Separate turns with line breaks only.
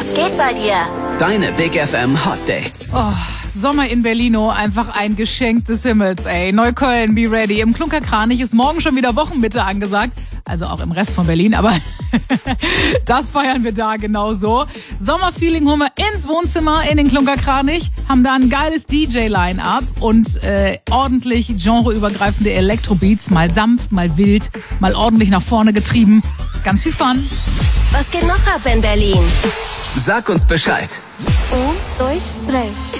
Was geht bei dir?
Deine Big FM Hot Dates.
Oh, Sommer in Berlino, einfach ein Geschenk des Himmels, ey. Neukölln, be ready. Im Klunkerkranich ist morgen schon wieder Wochenmitte angesagt. Also auch im Rest von Berlin, aber das feiern wir da genauso. Sommerfeeling holen wir ins Wohnzimmer in den Klunkerkranich, haben da ein geiles DJ-Line-Up und ordentlich genreübergreifende Elektrobeats, mal sanft, mal wild, mal ordentlich nach vorne getrieben. Ganz viel Fun.
Was geht noch ab in Berlin?
Sag uns Bescheid.
Durch.